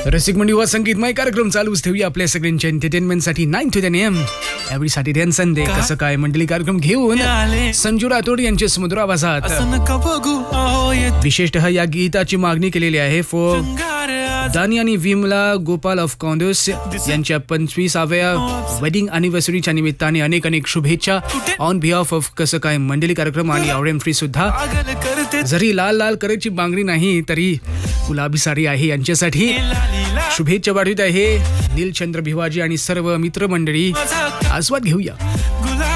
रसिक मंडी व संगीतमय कार्यक्रम चालूच ठेवूया आपल्या सगळ्यांच्या एंटरटेनमेंटसाठी 9 to 10 AM every Saturday and Sunday. कसं काय मंडळी कार्यक्रम घेऊन संजू राठोड यांच्या सुमधुर आवाजात विशेषतः या गीताची मागणी केलेली आहे फॉर दानी आणि विमला गोपाल ऑफ कॉन्डोस यांच्या 25व्या वेडिंग अॅनिव्हर्सरीच्या निमित्ताने अनेक अनेक शुभेच्छा ऑन बिहाफ ऑफ कसं काय मंडळी कार्यक्रम आणि RM3 सुद्धा. जरी लाल लाल करायची मागणी नाही तरी गुलाबी साडी आहे यांच्यासाठी शुभेच्छा पाठवित आहे नीलचंद्र भिवाजी आणि सर्व मित्रमंडळी. आस्वाद घेऊया.